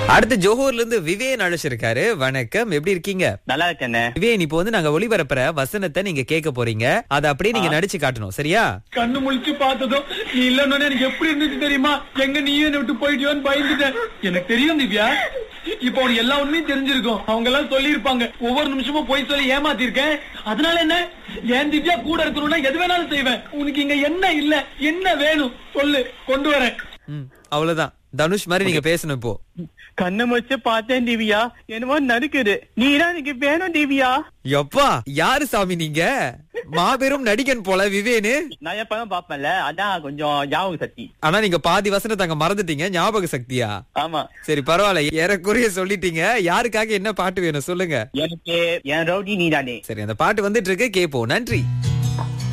அடுத்து ஜோஹூர்ல இருந்து விவேன் அழைச்சிருக்காரு. வணக்கம், எப்படி இருக்கீங்க? நல்லா இருக்கேன். விவேன், இப்போ நாங்க ஒளிபரப்புற வசனத்தை நீங்க கேட்க போறீங்க. அதை அப்படியே நீங்க நடிச்சு காட்டணும், சரியா? கண்ணு முழிச்சு பார்த்ததும் நீ இல்லன்னு எனக்கு எப்படி இருந்துச்சு தெரியுமா? எங்க நீயும் என்ன விட்டு போயிட்டியோன்னு பயந்துட்டேன். எனக்கு தெரியும் திவ்யா, இப்ப உனக்கு எல்லா உண்மையும் தெரிஞ்சிருக்கும். அவங்க எல்லாம் சொல்லி இருப்பாங்க, ஒவ்வொரு நிமிஷமும் போய் சொல்லி ஏமாத்திருக்கேன். அதனால என்ன, என் திவ்யா கூட இருக்கணும்னா எது வேணாலும் செய்வேன். உனக்கு இங்க என்ன இல்ல, என்ன வேணும் சொல்லு, கொண்டு வரேன். அவ்வளவுதான். தனுஷ் மாதிரி நீங்க பேசணும் இப்போ. கண்ணை முடிச்சு பார்த்தேன் திவ்யா, என்னமோ நடிக்குது. நீதான் எனக்கு வேணும் திவ்யா. எப்பா, யாரு சாமி நீங்க? மாபெரும் நடிகன் போல விவேனு. நான் எப்பதான் பாப்பேன்ல, அதான் கொஞ்சம் ஞாபக சக்தி. ஆனா நீங்க பாதி வசனத்தை அங்க மறந்துட்டீங்க. ஞாபக சக்தியா? ஆமா. சரி, பரவாயில்ல, ஏறக்குறைய சொல்லிட்டீங்க. யாருக்காக என்ன பாட்டு வேணும் சொல்லுங்க. எனக்கு என் ரவுடி நீதானே. சரி, அந்த பாட்டு வந்துட்டு இருக்கு, கேப்போம். நன்றி.